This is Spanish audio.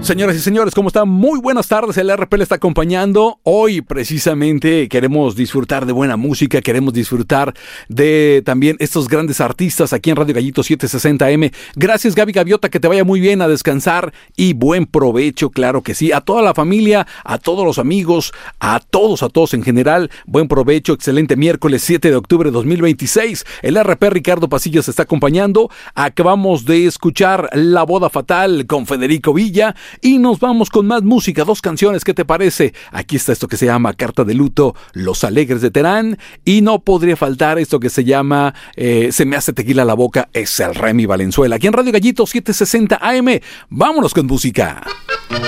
Señoras y señores, ¿cómo están? Muy buenas tardes, el RP le está acompañando. Hoy precisamente queremos disfrutar de buena música, queremos disfrutar de también estos grandes artistas aquí en Radio Gallito 760M. Gracias, Gaby Gaviota, que te vaya muy bien, a descansar y buen provecho, claro que sí. A toda la familia, a todos los amigos, a todos en general, buen provecho, excelente miércoles 7 de octubre de 2026. El RP Ricardo Pasillas está acompañando. Acabamos de escuchar La Boda Fatal con Federico Villa. Y nos vamos con más música, 2 canciones, ¿qué te parece? Aquí está esto que se llama Carta de Luto, Los Alegres de Terán, y no podría faltar esto que se llama Se me hace tequila la boca, es el Remy Valenzuela. Aquí en Radio Gallito 760 AM, vámonos con música.